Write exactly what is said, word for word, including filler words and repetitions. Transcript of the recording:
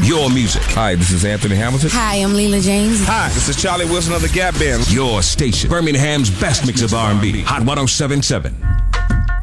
Your music. Hi, this is Anthony Hamilton. Hi, I'm Leela James. Hi, this is Charlie Wilson of the Gap Band. Your station. Birmingham's best mix of R and B. Hot one oh seven point seven.